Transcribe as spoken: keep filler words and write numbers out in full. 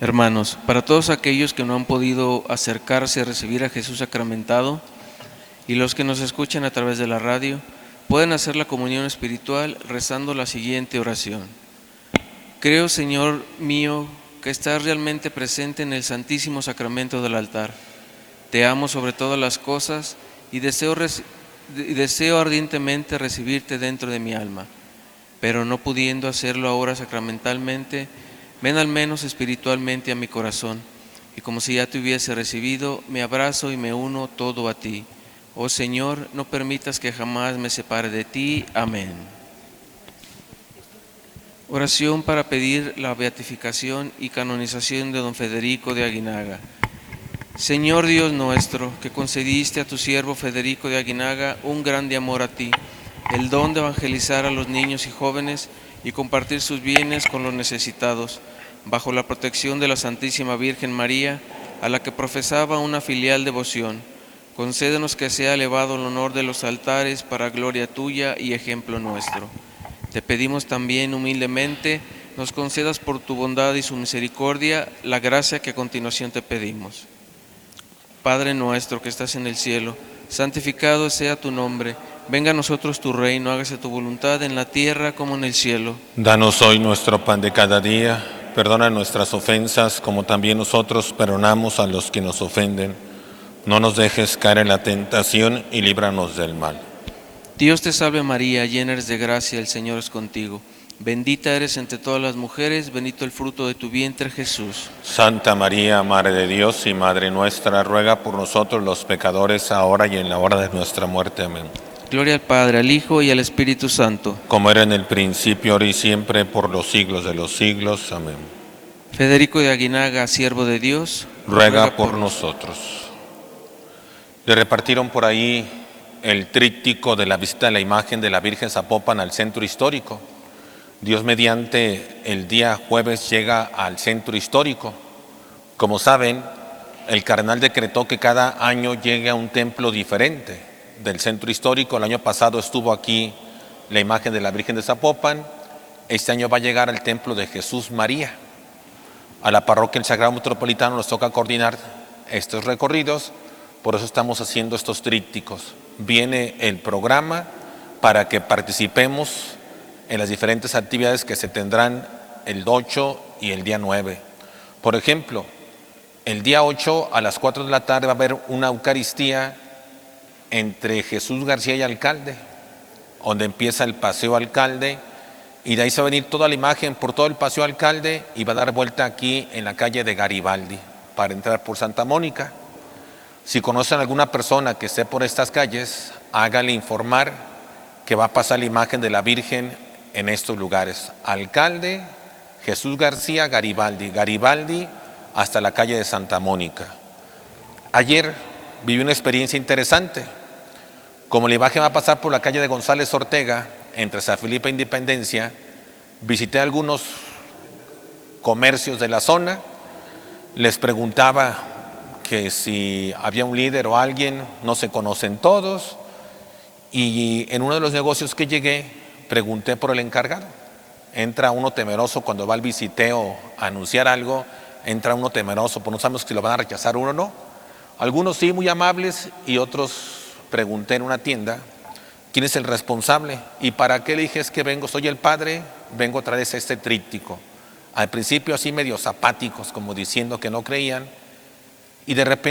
Hermanos, para todos aquellos que no han podido acercarse a recibir a Jesús sacramentado y los que nos escuchan a través de la radio, pueden hacer la comunión espiritual rezando la siguiente oración. Creo, Señor mío, que estás realmente presente en el Santísimo Sacramento del altar. Te amo sobre todas las cosas y deseo, y deseo ardientemente recibirte dentro de mi alma, pero no pudiendo hacerlo ahora sacramentalmente, ven al menos espiritualmente a mi corazón, y como si ya te hubiese recibido, me abrazo y me uno todo a ti. Oh Señor, no permitas que jamás me separe de ti. Amén. Oración para pedir la beatificación y canonización de don Federico de Aguinaga. Señor Dios nuestro, que concediste a tu siervo Federico de Aguinaga un grande amor a ti, el don de evangelizar a los niños y jóvenes y compartir sus bienes con los necesitados, bajo la protección de la Santísima Virgen María, a la que profesaba una filial devoción. Concédenos que sea elevado el honor de los altares para gloria tuya y ejemplo nuestro. Te pedimos también humildemente, nos concedas por tu bondad y su misericordia la gracia que a continuación te pedimos. Padre nuestro que estás en el cielo, santificado sea tu nombre. Venga a nosotros tu reino, hágase tu voluntad en la tierra como en el cielo. Danos hoy nuestro pan de cada día. Perdona nuestras ofensas, como también nosotros perdonamos a los que nos ofenden. No nos dejes caer en la tentación y líbranos del mal. Dios te salve María, llena eres de gracia, el Señor es contigo. Bendita eres entre todas las mujeres, bendito el fruto de tu vientre, Jesús. Santa María, Madre de Dios y Madre nuestra, ruega por nosotros los pecadores, ahora y en la hora de nuestra muerte. Amén. Gloria al Padre, al Hijo y al Espíritu Santo. Como era en el principio, ahora y siempre, por los siglos de los siglos. Amén. Federico de Aguinaga, siervo de Dios, ruega, ruega por, por nosotros. Le repartieron por ahí el tríptico de la visita de la imagen de la Virgen Zapopan al centro histórico. Dios mediante, el día jueves llega al centro histórico. Como saben, el cardenal decretó que cada año llegue a un templo diferente del centro histórico. El año pasado estuvo aquí la imagen de la Virgen de Zapopan. Este año va a llegar al templo de Jesús María. A la parroquia del Sagrado Metropolitano nos toca coordinar estos recorridos, por eso estamos haciendo estos trípticos. Viene el programa para que participemos en las diferentes actividades que se tendrán el ocho y el día nueve. Por ejemplo, el día ocho a las cuatro de la tarde va a haber una Eucaristía entre Jesús García y Alcalde, donde empieza el Paseo Alcalde, y de ahí se va a venir toda la imagen por todo el Paseo Alcalde y va a dar vuelta aquí en la calle de Garibaldi para entrar por Santa Mónica. Si conocen a alguna persona que esté por estas calles, háganle informar que va a pasar la imagen de la Virgen en estos lugares: Alcalde, Jesús García, Garibaldi, Garibaldi hasta la calle de Santa Mónica. Ayer viví una experiencia interesante. Como la imagen va a pasar por la calle de González Ortega, entre San Felipe e Independencia, visité algunos comercios de la zona, les preguntaba que si había un líder o alguien, no se conocen todos, y en uno de los negocios que llegué, pregunté por el encargado. Entra uno temeroso cuando va al visiteo a anunciar algo, entra uno temeroso, pues no sabemos si lo van a rechazar uno o no. Algunos sí, muy amables, y otros pregunté en una tienda, ¿quién es el responsable? ¿Y para qué? Le dije, es que vengo, soy el padre, vengo a traerles este tríptico. Al principio así medio apáticos, como diciendo que no creían, y de repente